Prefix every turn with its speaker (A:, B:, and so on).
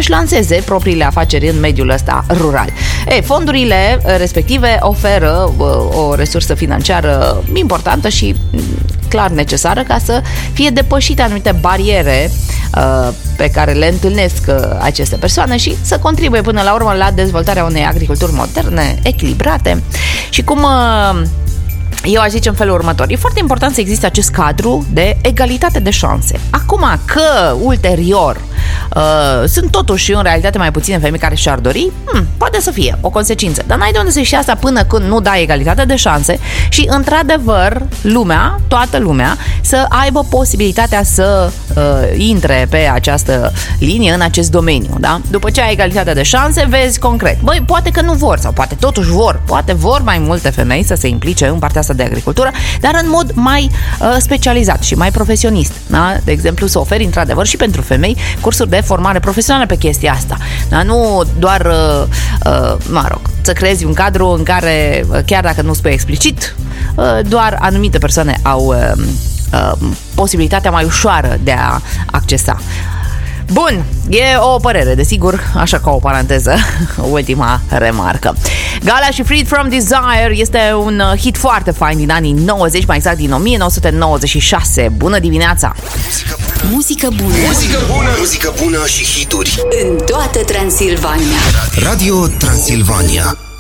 A: să-și lanseze propriile afaceri în mediul ăsta rural. Fondurile respective oferă o resursă financiară importantă și clar necesară ca să fie depășite anumite bariere pe care le întâlnesc aceste persoane și să contribuie până la urmă la dezvoltarea unei agriculturi moderne, echilibrate și cum eu aș zice în felul următor. E foarte important să existe acest cadru de egalitate de șanse. Acum că ulterior sunt totuși în realitate mai puține femei care și-ar dori, poate să fie o consecință. Dar n-ai de unde să știi asta până când nu dai egalitate de șanse și într-adevăr lumea, toată lumea, să aibă posibilitatea să intre pe această linie, în acest domeniu, da? După ce ai egalitatea de șanse, vezi concret. Băi, poate că nu vor sau poate totuși vor, poate vor mai multe femei să se implice în partea asta de agricultură, dar în mod mai specializat și mai profesionist, da? De exemplu, să oferi într-adevăr și pentru femei cursuri de formare profesională pe chestia asta, da? Nu doar să creezi un cadru în care, chiar dacă nu spui explicit, doar anumite persoane au posibilitatea mai ușoară de a accesa. Bun, e o părere, desigur, așa ca o paranteză, ultima remarcă. Gala și Freed from Desire este un hit foarte fain din anii 90, mai exact din 1996. Bună dimineața!
B: Muzică bună!
C: Muzică bună! Muzică bună și hituri
B: în toată Transilvania.
C: Radio Transilvania.